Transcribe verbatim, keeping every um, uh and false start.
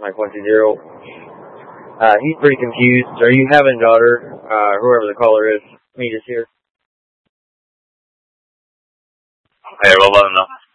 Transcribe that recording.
Mike one two zero. Uh, he's pretty confused. Are you having daughter, uh, whoever the caller is, meet us here? Hey, we'll let him know.